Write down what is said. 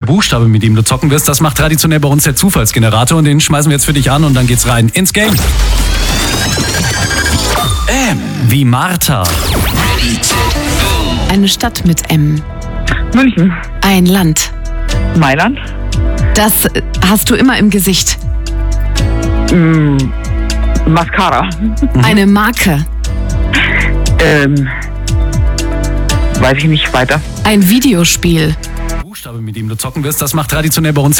Buchstabe, mit dem du zocken wirst. Das macht traditionell bei uns der Zufallsgenerator und den schmeißen wir jetzt für dich an und dann geht's rein ins Game. M wie Martha. Eine Stadt mit M. München. Ein Land. Mailand. Das hast du immer im Gesicht. Mascara. Eine Marke. Weiß ich nicht weiter. Ein Videospiel. Buchstabe, mit dem du zocken wirst. Das macht traditionell bei uns